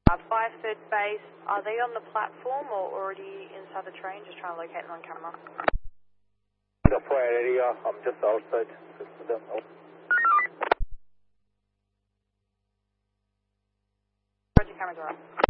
Fire third base, are they on the platform or already inside the train? Just trying to locate them on camera. The fire area, I'm just outside. Roger, cameras are up.